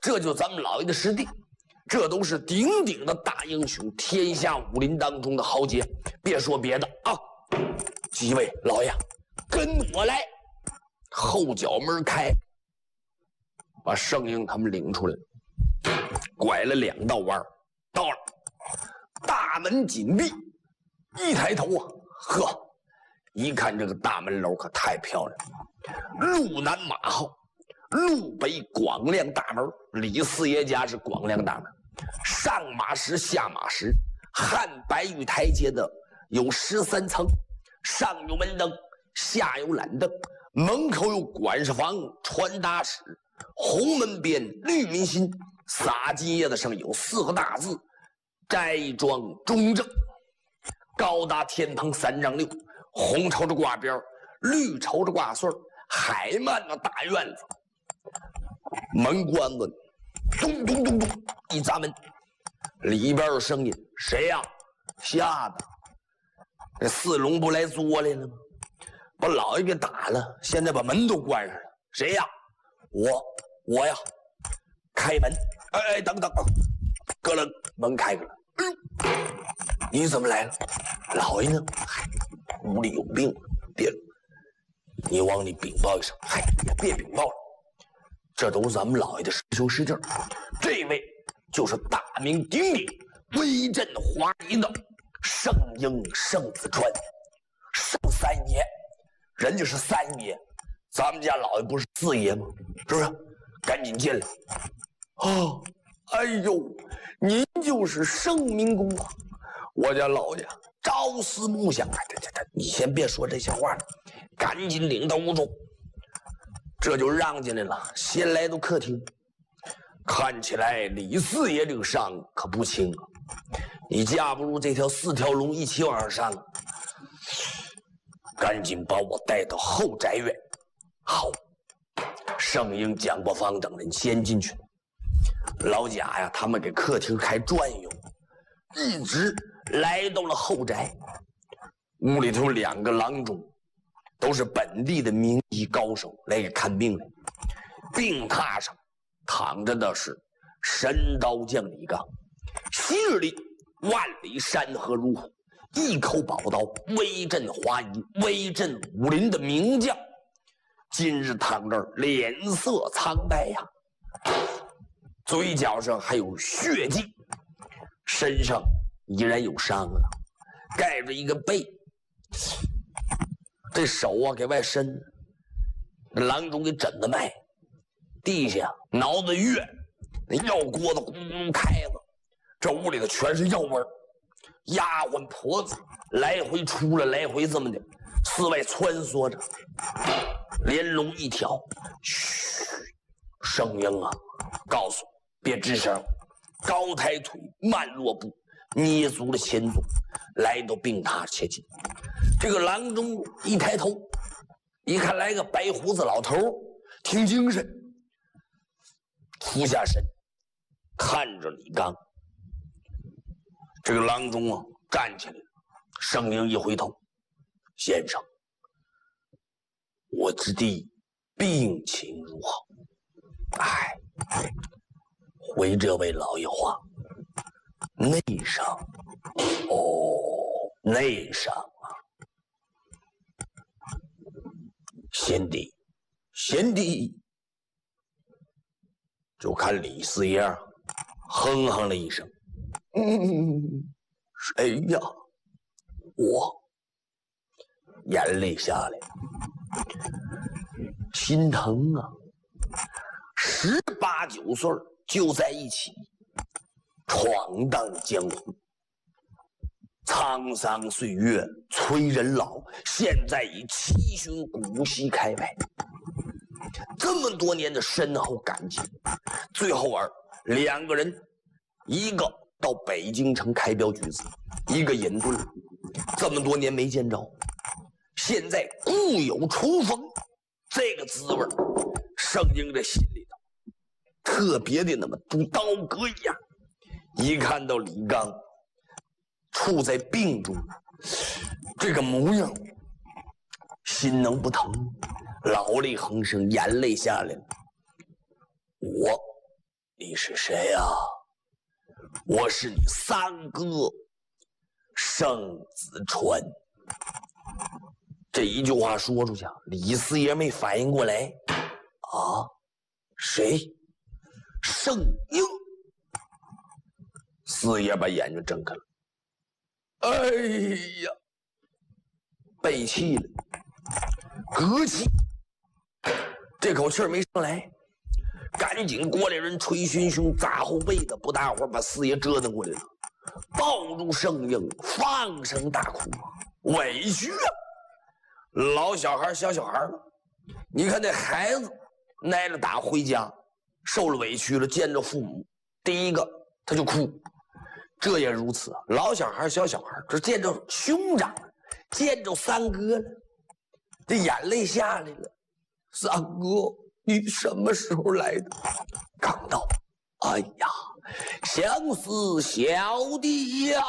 这就咱们老爷的师弟，这都是鼎鼎的大英雄，天下武林当中的豪杰。别说别的啊，几位老爷，跟我来。后脚门开，把圣婴他们领出来，拐了2道弯，到了大门紧闭。一抬头啊，呵，一看这个大门楼可太漂亮了，路南马号，路北广亮大门。李四爷家是广亮大门，上马石下马石，汉白玉台阶的有13层，上有门灯，下有懒灯，门口有管事房、传达室，红门边绿民心，撒金叶子上有4个大字：斋庄中正。高大天棚3丈6，红朝着挂边，绿朝着挂穗，海漫的大院子。门关子，咚咚咚咚一砸门，里边有声音：谁呀？吓得这4龙不来作来了吗？把老爷给打了，现在把门都关上了。谁呀？我呀！开门！哎，等等，咯楞，门开开了。你怎么来了？老爷呢？屋里有病，别，你往里禀报一声。嗨，也别禀报了，这都是咱们老爷的师兄师弟。这位就是大名鼎鼎、威震华夷的圣婴圣子川，圣三爷。人家是3爷，咱们家老爷不是4爷吗？是不是？赶紧进来。哦，哎呦，您就是圣明公啊！我家老爷朝思暮想。你先别说这些话了，赶紧领到屋中。这就让进来了，先来到客厅。看起来李四爷这个伤可不轻啊！你架不住这4条龙一起往上上。赶紧把我带到后宅院。好，圣婴、蒋伯芳等人先进去了。老贾呀，他们给客厅开转悠，一直来到了后宅。屋里头2个郎中，都是本地的名医高手来给看病来。病榻上躺着的是神刀将李刚，昔日里万里山河如虎，一口宝刀威震华夷、威震武林的名将，今日躺这儿脸色苍白呀，嘴角上还有血迹，身上依然有伤啊，盖着一个背，这手啊给外伸，郎中给诊的脉，地下挠的月，那药锅子咕咕开了，这屋里头全是药味儿。丫鬟婆子来回出来，来回这么的四外穿梭着，连龙一条。嘘，圣婴啊，告诉别吱声，高抬腿，慢落步，捏足了前足，来到病榻前进。这个郎中一抬头，一看来个白胡子老头，挺精神，俯下身看着李刚。这个郎中啊站起来了，圣婴一回头，先生，我之弟病情如何？哎，回这位老爷话，内伤。哦，内伤啊。贤弟，就看李四爷哼哼了一声。谁呀？我眼泪下来，心疼啊！18、19岁就在一起闯荡江湖，沧桑岁月催人老，现在已七旬古稀开外。这么多年的深厚感情，最后2个人，一个到北京城开镖局子，一个隐遁了，这么多年没见着，现在故有重逢，这个滋味圣婴的心里头特别的那么如刀割一样。一看到李刚处在病中，这个模样，心能不疼？老泪横生，眼泪下来了。我你是谁呀？我是你三哥盛子川。这一句话说出去，李四爷没反应过来。啊，谁？盛英。四爷把眼睛睁开了。哎呀，背气了，嗝气，这口气没上来，赶紧过来人捶胸胸砸后背的，不大会儿把四爷折腾过来了，抱住盛英放声大哭，委屈啊！老小孩小小孩了，你看那孩子挨了打回家，受了委屈了，见着父母，第一个他就哭。这也如此，老小孩小小孩这见着兄长，见着三哥了，这眼泪下来了。三哥，你什么时候来的？刚到。哎呀，相思小弟呀！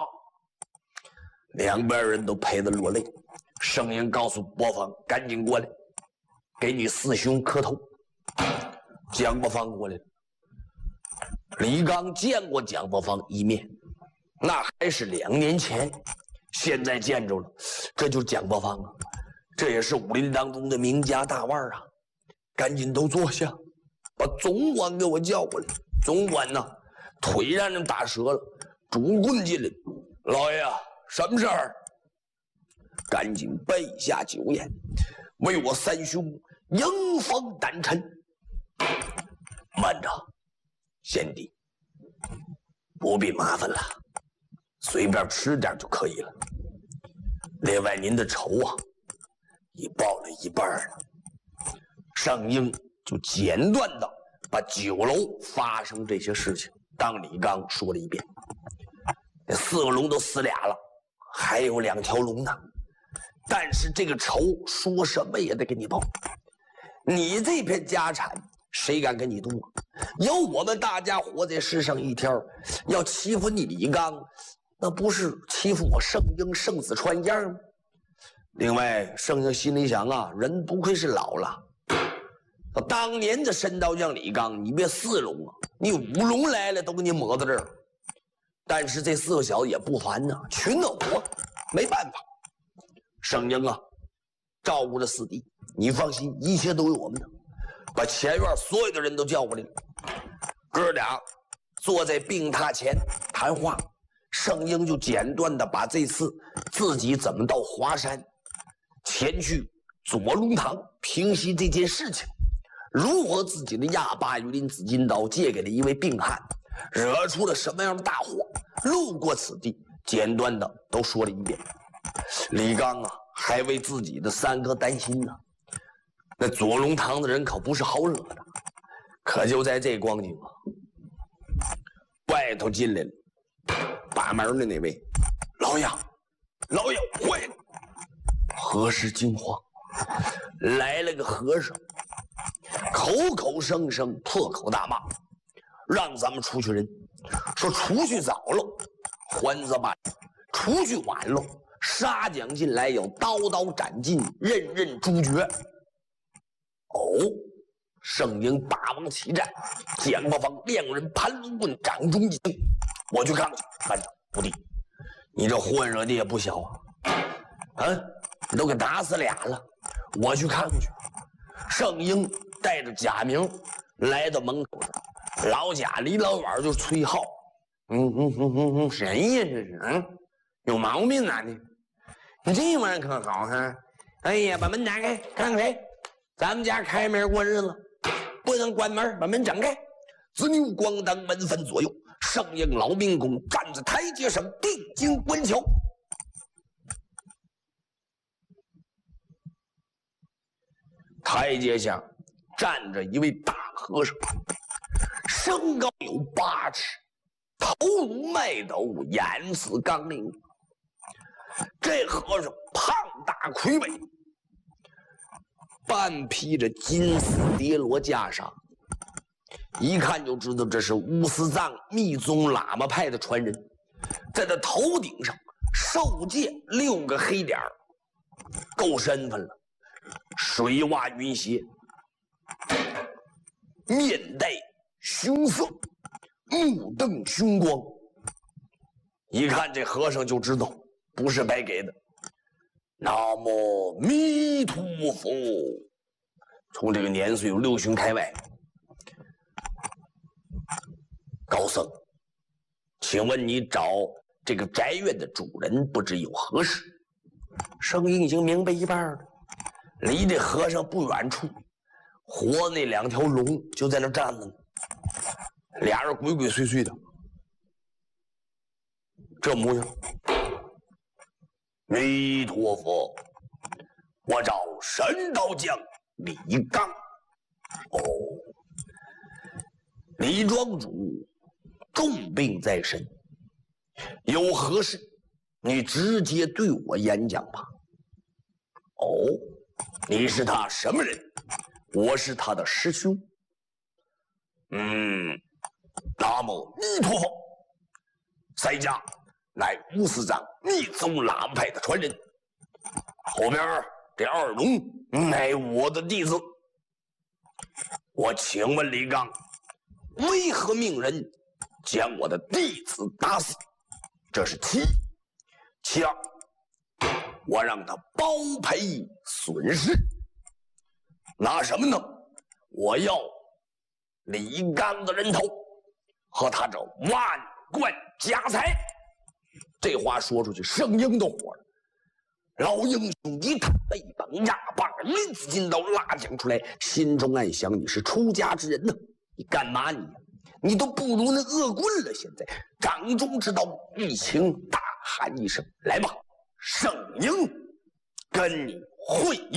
两边人都陪得落泪。声音告诉伯方，赶紧过来，给你四兄磕头。蒋伯方过来了。李刚见过蒋伯方一面，那还是2年前，现在见着了，这就是蒋伯方啊，这也是武林当中的名家大腕啊！赶紧都坐下，把总管给我叫过来。总管呢，腿让人打折了，拄棍进来。老爷，什么事儿？赶紧备下酒宴，为我三兄迎风诞辰。慢着。贤弟，不必麻烦了，随便吃点就可以了。另外，您的仇啊，已报了一半了。盛英就简短的把酒楼发生这些事情当李刚说了一遍。那4个龙都死俩了，还有2条龙呢。但是这个仇说什么也得给你报。你这片家产，谁敢跟你动啊？有我们大家活在世上一天，要欺负你李刚，那不是欺负我盛英盛子川样吗？另外，盛英心里想啊，人不愧是老了。当年的神刀将李刚，你别4龙啊，你5龙来了都给你抹到这儿。但是这4个小子也不烦呐，群殴啊，没办法。盛英啊，照顾着4弟，你放心，一切都有我们的。把前院所有的人都叫过来了，哥俩坐在病榻前谈话。盛英就简短的把这次自己怎么到华山前去左龙堂平息这件事情，如何自己的亚巴鱼鳞紫金刀借给了一位病汉，惹出了什么样的大祸，路过此地，简短的都说了一遍。李刚啊，还为自己的三哥担心呢。那左龙堂的人可不是好惹的。可就在这光景啊，外头进来了把门的那位老杨，老杨坏了！和氏惊慌，来了个和尚，口口声声破口大骂，让咱们出去人，说出去早了还则罢了，出去晚了杀将进来要刀刀斩尽，任任诛绝。哦，盛英霸王起战，蒋伯方2人盘龙棍掌中一击。我去看看去。班长，不弟，你这混惹的也不小啊！你都给打死俩了，我去看看去。盛英带着贾明来到门口，老贾离老远就吹号：“谁呀这是？有毛病啊你！你这玩意儿可好哈！哎呀，把门打开，看看谁。”咱们家开门过日子，不能关门，把门整开。子女咣当门分左右，盛英老兵工站在台阶上定睛观瞧。台阶下站着一位大和尚，身高有8尺，头如麦斗，眼似钢铃。这和尚胖大魁伟，半披着金丝叠罗袈裟，一看就知道这是乌斯藏密宗喇嘛派的传人。在他头顶上受戒6个黑点儿，够身份了。水袜云鞋，面带凶色，目瞪凶光。一看这和尚就知道不是白给的。南无弥陀佛。从这个年岁有六旬开外，高僧，请问你找这个宅院的主人不知有何事？声音已经明白一半了。离这和尚不远处，活那2条龙就在那站着呢，俩人鬼鬼祟祟的，这模样。弥陀佛，我找神刀将李刚。哦，李庄主重病在身，有何事你直接对我演讲吧。哦，你是他什么人？我是他的师兄。南无弥陀佛。在家乃吴司长密宗喇嘛派的传人，后边这2龙乃我的弟子。我请问李刚，为何命人将我的弟子打死？这是其一。其二，我让他包赔损失。拿什么呢？我要李刚的人头和他这万贯家财。这话说出去，圣婴都火了。老英雄一看背膀压棒，拎起金刀拉将出来，心中暗想：你是出家之人呢，你干嘛你？你都不如那恶棍了。现在掌中之刀一擎，大喊一声：来吧，圣婴，跟你会有